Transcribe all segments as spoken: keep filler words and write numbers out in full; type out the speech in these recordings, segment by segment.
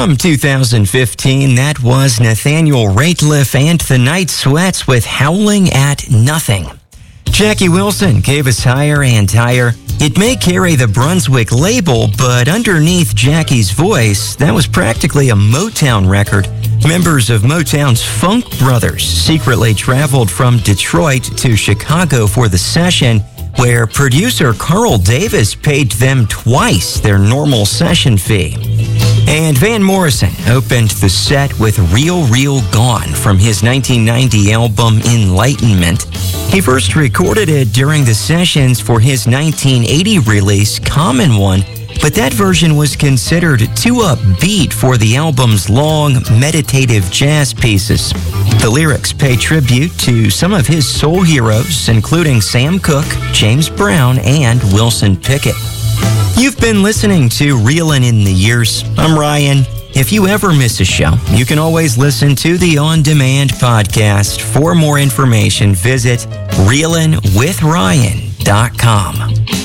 From two thousand fifteen, that was Nathaniel Rateliff and the Night Sweats with Howling at Nothing. Jackie Wilson gave us Higher and Higher. It may carry the Brunswick label, but underneath Jackie's voice, that was practically a Motown record. Members of Motown's Funk Brothers secretly traveled from Detroit to Chicago for the session, where producer Carl Davis paid them twice their normal session fee. And Van Morrison opened the set with Real Real Gone from his nineteen ninety album Enlightenment. He first recorded it during the sessions for his nineteen eighty release Common One, but that version was considered too upbeat for the album's long, meditative jazz pieces. The lyrics pay tribute to some of his soul heroes, including Sam Cooke, James Brown, and Wilson Pickett. You've been listening to Reelin' in the Years. I'm Ryan. If you ever miss a show, you can always listen to the on-demand podcast. For more information, visit reelin with ryan dot com.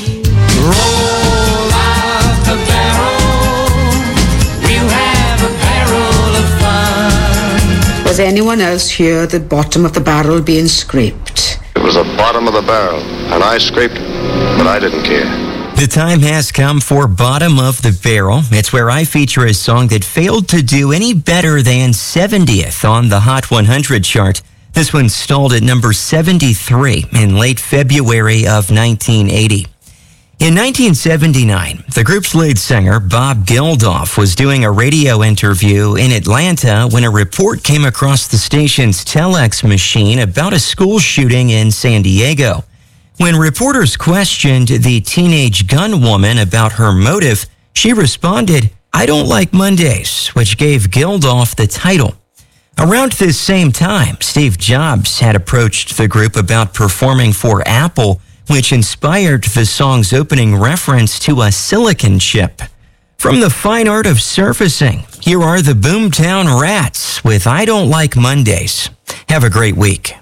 Roll out the barrel, we'll have a barrel of fun. Was anyone else hear the bottom of the barrel being scraped? It was the bottom of the barrel, and I scraped it, but I didn't care. The time has come for Bottom of the Barrel. It's where I feature a song that failed to do any better than seventieth on the Hot one hundred chart. This one stalled at number seventy-three in late February of nineteen eighty. In nineteen seventy-nine, the group's lead singer, Bob Geldof, was doing a radio interview in Atlanta when a report came across the station's telex machine about a school shooting in San Diego. When reporters questioned the teenage gun woman about her motive, she responded, "I don't like Mondays," which gave Geldof the title. Around this same time, Steve Jobs had approached the group about performing for Apple, which inspired the song's opening reference to a silicon chip. From the fine art of surfacing, here are the Boomtown Rats with I Don't Like Mondays. Have a great week.